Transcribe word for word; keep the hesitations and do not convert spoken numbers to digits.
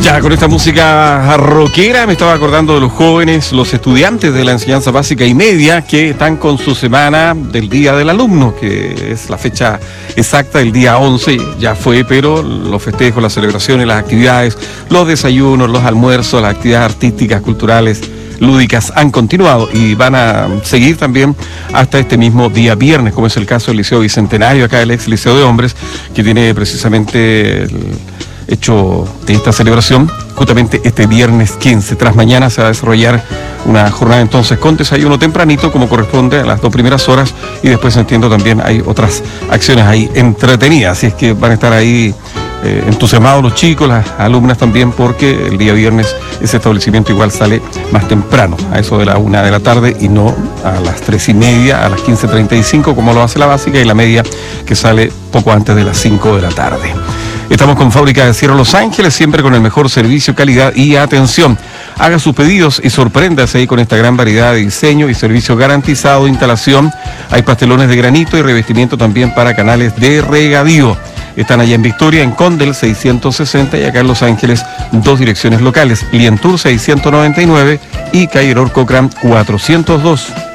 Ya, con esta música rockera me estaba acordando de los jóvenes, los estudiantes de la enseñanza básica y media que están con su semana del Día del Alumno, que es la fecha exacta, el día once, ya fue, pero los festejos, las celebraciones, las actividades, los desayunos, los almuerzos, las actividades artísticas, culturales, lúdicas han continuado y van a seguir también hasta este mismo día viernes, como es el caso del Liceo Bicentenario, acá el ex Liceo de Hombres, que tiene precisamente el hecho de esta celebración justamente este viernes quince. Tras mañana se va a desarrollar una jornada entonces con desayuno tempranito, como corresponde a las dos primeras horas, y después entiendo también hay otras acciones ahí entretenidas, así es que van a estar ahí eh, entusiasmados los chicos, las alumnas también, porque el día viernes ese establecimiento igual sale más temprano, a eso de la una de la tarde y no a las tres y media, a las quince treinta y cinco como lo hace la básica, y la media que sale poco antes de las cinco de la tarde. Estamos con Fábrica de Cierro Los Ángeles, siempre con el mejor servicio, calidad y atención. Haga sus pedidos y sorpréndase ahí con esta gran variedad de diseño y servicio garantizado de instalación. Hay pastelones de granito y revestimiento también para canales de regadío. Están allá en Victoria, en Condel seiscientos sesenta, y acá en Los Ángeles dos direcciones locales, Lientour seiscientos noventa y nueve y Calle Orcocram cuatrocientos dos.